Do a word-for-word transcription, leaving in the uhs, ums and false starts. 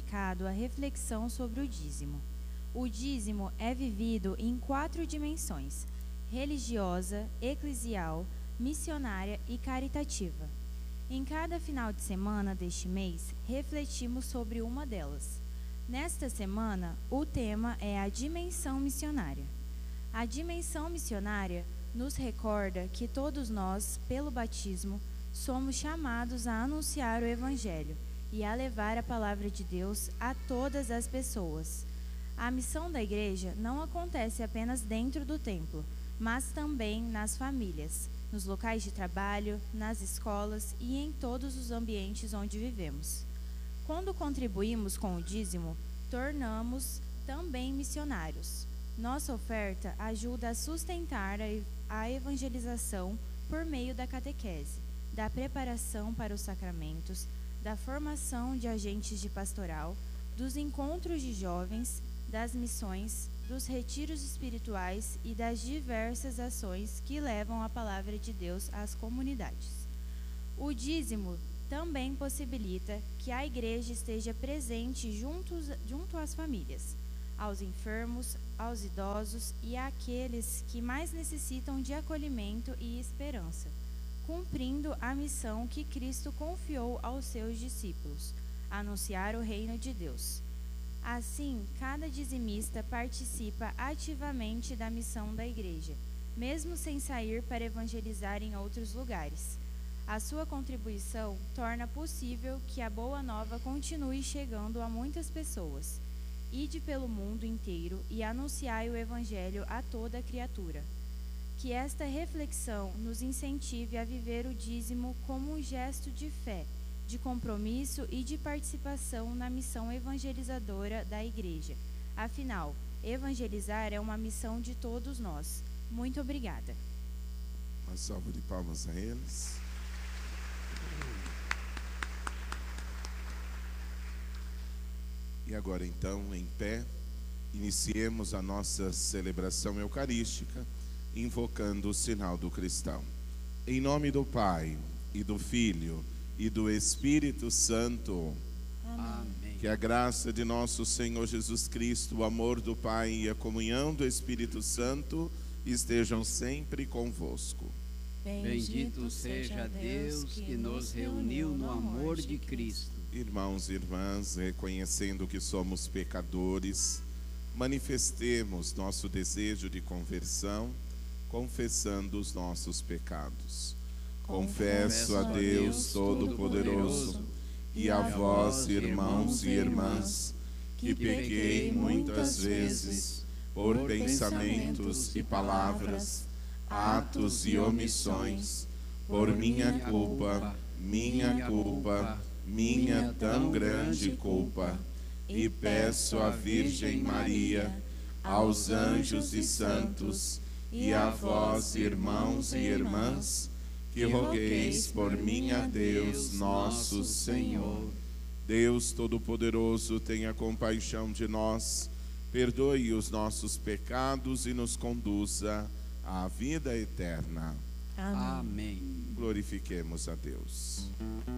dedicado à reflexão sobre o dízimo. O dízimo é vivido em quatro dimensões: religiosa, eclesial, missionária e caritativa. Em cada final de semana deste mês, refletimos sobre uma delas. Nesta semana, o tema é a dimensão missionária. A dimensão missionária nos recorda que todos nós, pelo batismo, somos chamados a anunciar o Evangelho e a levar a palavra de Deus a todas as pessoas. A missão da igreja não acontece apenas dentro do templo, mas também nas famílias, nos locais de trabalho, nas escolas e em todos os ambientes onde vivemos. Quando contribuímos com o dízimo, tornamos também missionários. Nossa oferta ajuda a sustentar a evangelização por meio da catequese, da preparação para os sacramentos, da formação de agentes de pastoral, dos encontros de jovens, das missões, dos retiros espirituais e das diversas ações que levam a palavra de Deus às comunidades. O dízimo também possibilita que a igreja esteja presente juntos, junto às famílias, aos enfermos, aos idosos e àqueles que mais necessitam de acolhimento e esperança, cumprindo a missão que Cristo confiou aos seus discípulos, anunciar o reino de Deus. Assim, cada dizimista participa ativamente da missão da igreja, mesmo sem sair para evangelizar em outros lugares. A sua contribuição torna possível que a Boa Nova continue chegando a muitas pessoas. Ide pelo mundo inteiro e anunciai o Evangelho a toda criatura. Que esta reflexão nos incentive a viver o dízimo como um gesto de fé, de compromisso e de participação na missão evangelizadora da Igreja. Afinal, evangelizar é uma missão de todos nós. Muito obrigada. Uma salva de palmas a eles. E agora então, em pé, iniciemos a nossa celebração eucarística, invocando o sinal do cristão. Em nome do Pai, e do Filho, e do Espírito Santo. Amém. Que a graça de nosso Senhor Jesus Cristo, o amor do Pai e a comunhão do Espírito Santo estejam sempre convosco. Bendito seja Deus que nos reuniu no amor de Cristo. Irmãos e irmãs, reconhecendo que somos pecadores, manifestemos nosso desejo de conversão, confessando os nossos pecados. Confesso a Deus Todo-Poderoso e a vós, irmãos e irmãs, que pequei muitas vezes por pensamentos e palavras, atos e omissões, por minha culpa, minha culpa, minha tão grande culpa, e peço à Virgem Maria, aos anjos e santos, e a vós, irmãos e irmãs, que rogueis por mim a Deus nosso Senhor. Deus Todo-Poderoso, tenha compaixão de nós, perdoe os nossos pecados e nos conduza à vida eterna. Amém. Glorifiquemos a Deus.